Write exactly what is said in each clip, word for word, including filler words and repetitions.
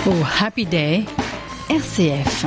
Oh, Happy Day, R C F.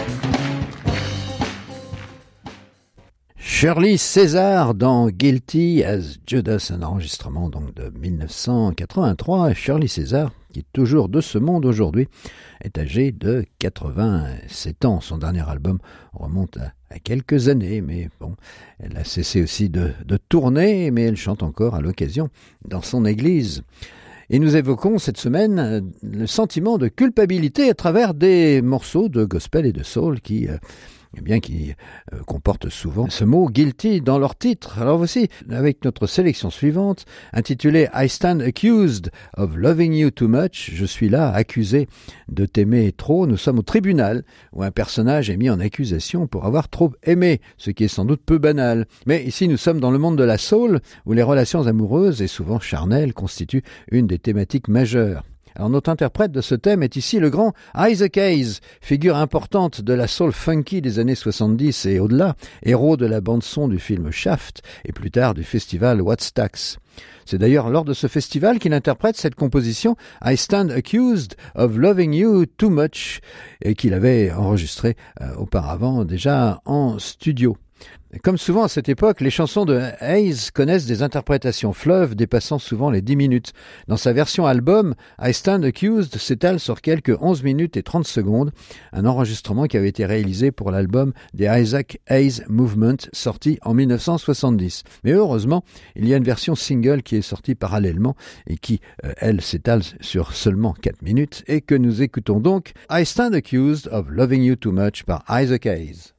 Shirley César dans Guilty as Judas, un enregistrement donc de dix-neuf cent quatre-vingt-trois. Shirley César, qui est toujours de ce monde aujourd'hui, est âgée de quatre-vingt-sept ans. Son dernier album remonte à, à quelques années, mais bon, elle a cessé aussi de, de tourner, mais elle chante encore à l'occasion dans son église. Et nous évoquons cette semaine le sentiment de culpabilité à travers des morceaux de gospel et de soul qui... Euh, eh bien, qui euh, comportent souvent ce mot « guilty » dans leur titre. Alors voici, avec notre sélection suivante, intitulée « I stand accused of loving you too much ». Je suis là, accusé de t'aimer trop. Nous sommes au tribunal, où un personnage est mis en accusation pour avoir trop aimé, ce qui est sans doute peu banal. Mais ici, nous sommes dans le monde de la soul, où les relations amoureuses, et souvent charnelles, constituent une des thématiques majeures. Alors notre interprète de ce thème est ici le grand Isaac Hayes, figure importante de la soul funky des années soixante-dix et au-delà, héros de la bande-son du film Shaft et plus tard du festival Wattstax. C'est d'ailleurs lors de ce festival qu'il interprète cette composition I Stand Accused of Loving You Too Much et qu'il avait enregistrée euh, auparavant déjà en studio. Comme souvent à cette époque, les chansons de Hayes connaissent des interprétations fleuves dépassant souvent les dix minutes. Dans sa version album, I Stand Accused s'étale sur quelques onze minutes et trente secondes, un enregistrement qui avait été réalisé pour l'album The Isaac Hayes Movement, sorti en dix-neuf cent soixante-dix. Mais heureusement, il y a une version single qui est sortie parallèlement et qui, euh, elle, s'étale sur seulement quatre minutes et que nous écoutons donc I Stand Accused of Loving You Too Much par Isaac Hayes.